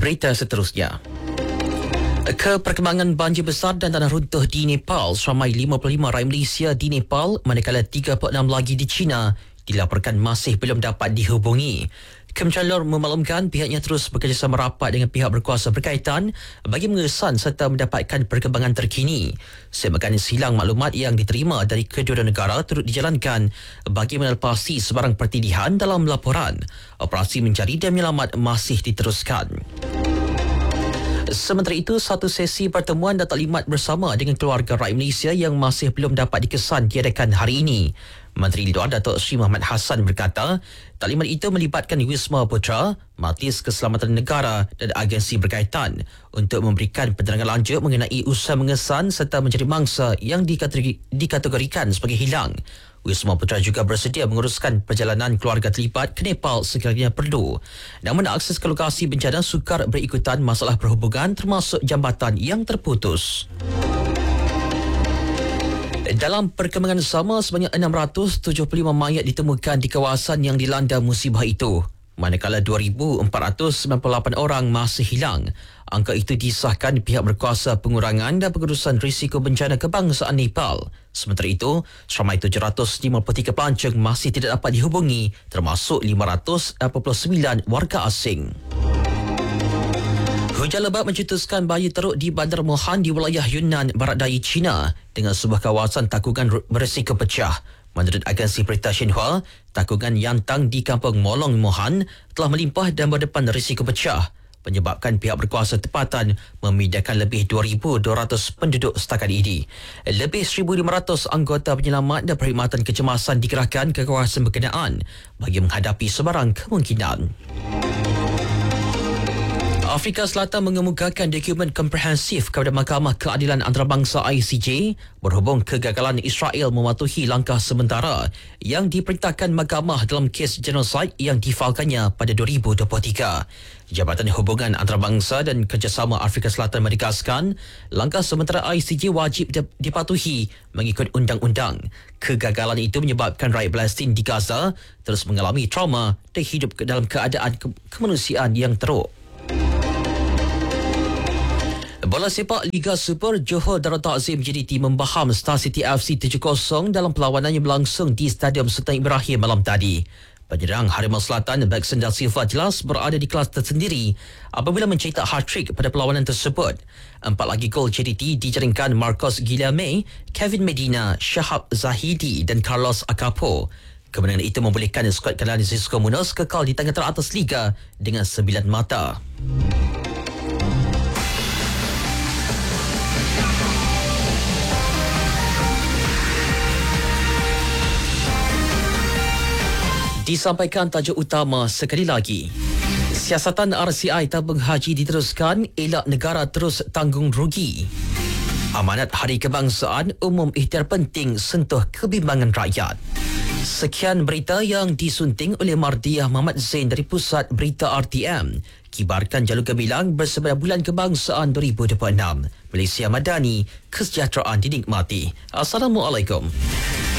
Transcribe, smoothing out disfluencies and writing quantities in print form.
Berita seterusnya. Perkembangan banjir besar dan tanah runtuh di Nepal. Seramai 55 rakyat Malaysia di Nepal, manakala 36 lagi di China dilaporkan masih belum dapat dihubungi. Kementerian Luar memaklumkan pihaknya terus bekerjasama rapat dengan pihak berkuasa berkaitan bagi mengesan serta mendapatkan perkembangan terkini. Sebabkan silang maklumat yang diterima dari kedua negara turut dijalankan bagi melepasi sebarang pertilihan dalam laporan. Operasi mencari dan menyelamat masih diteruskan. Sementara itu, satu sesi pertemuan dan taklimat bersama dengan keluarga rakyat Malaysia yang masih belum dapat dikesan diadakan hari ini. Menteri Luar Datuk Seri Muhammad Hassan berkata, taklimat itu melibatkan Wisma Putra, Majlis Keselamatan Negara dan agensi berkaitan untuk memberikan penerangan lanjut mengenai usaha mengesan serta mencari mangsa yang dikategorikan sebagai hilang. Wisma Putra juga bersedia menguruskan perjalanan keluarga terlibat ke Nepal sekiranya perlu. Namun akses ke lokasi bencana sukar berikutan masalah perhubungan termasuk jambatan yang terputus. Dalam perkembangan sama, sebanyak 675 mayat ditemukan di kawasan yang dilanda musibah itu, manakala 2,498 orang masih hilang. Angka itu disahkan pihak berkuasa pengurangan dan pengurusan risiko bencana kebangsaan Nepal. Sementara itu, seramai 753 pelancong masih tidak dapat dihubungi, termasuk 589 warga asing. Hujan lebat mencetuskan bahaya teruk di Bandar Mohan di wilayah Yunnan, Barat Daya China dengan sebuah kawasan takungan berisiko pecah. Menurut agensi berita Xinhua, takungan Yantang di kampung Molong Mohan telah melimpah dan berdepan risiko pecah, menyebabkan pihak berkuasa tempatan memindahkan lebih 2,200 penduduk setakat ini. Lebih 1,500 anggota penyelamat dan perkhidmatan kecemasan dikerahkan ke kawasan berkenaan bagi menghadapi sebarang kemungkinan. Afrika Selatan mengemukakan dokumen komprehensif kepada Mahkamah Keadilan Antarabangsa ICJ berhubung kegagalan Israel mematuhi langkah sementara yang diperintahkan mahkamah dalam kes genosid yang difalkannya pada 2023. Jabatan Hubungan Antarabangsa dan Kerjasama Afrika Selatan menegaskan langkah sementara ICJ wajib dipatuhi mengikut undang-undang. Kegagalan itu menyebabkan rakyat Palestin di Gaza terus mengalami trauma dan hidup dalam keadaan kemanusiaan yang teruk. Bola sepak Liga Super, Johor Darul Takzim JDT membaham Star City FC 7-0 dalam perlawanan yang berlangsung di Stadium Sultan Ibrahim malam tadi. Penyerang Harimau Selatan Baxter da Silva jelas berada di kelas tersendiri apabila mencetak hat-trick pada perlawanan tersebut. 4 lagi gol JDT dijaringkan Marcos Guilherme, Kevin Medina, Shahab Zahidi dan Carlos Acapo. Kemenangan itu membolehkan skuad Kanalan Cisco Munoz kekal di tangan teratas Liga dengan 9 mata. Disampaikan tajuk utama sekali lagi. Siasatan RCI tabung haji diteruskan, elak negara terus tanggung rugi. Amanat Hari Kebangsaan umum ikhtiar penting sentuh kebimbangan rakyat. Sekian berita yang disunting oleh Mardiah Muhammad Zain dari Pusat Berita RTM. Kibarkan jalur gemilang bersama Bulan Kebangsaan 2026. Malaysia Madani, kesejahteraan dinikmati. Assalamualaikum.